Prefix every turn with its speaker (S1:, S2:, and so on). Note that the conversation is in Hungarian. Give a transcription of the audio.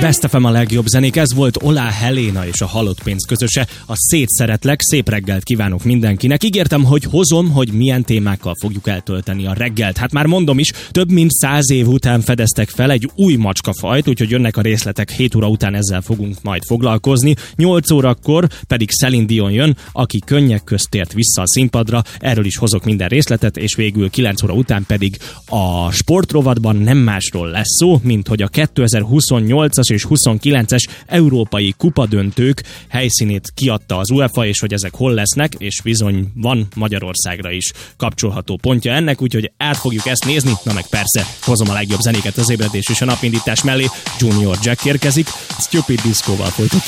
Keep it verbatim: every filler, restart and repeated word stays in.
S1: Best ef em a legjobb zenék, ez volt Olá Helena és a Halott pénz közöse. A Szét szeretlek, szép reggelt kívánok mindenkinek. Ígértem, hogy hozom, hogy milyen témákkal fogjuk eltölteni a reggelt. Hát már mondom is, több mint száz év után fedeztek fel egy új macskafajt, úgyhogy jönnek a részletek, hét óra után ezzel fogunk majd foglalkozni. nyolc órakor pedig Celine Dion jön, aki könnyek közt tért vissza a színpadra, erről is hozok minden részletet, és végül kilenc óra után pedig a sportrovatban nem másról lesz szó, mint hogy a kétezer-huszonnyolcas és huszonkilences európai kupadöntők helyszínét kiadta az UEFA, és hogy ezek hol lesznek, és bizony van Magyarországra is kapcsolható pontja ennek, úgyhogy át fogjuk ezt nézni, na meg persze hozom a legjobb zenéket az ébredés és a napindítás mellé. Junior Jack érkezik, Stupid Disco-val folytatjuk.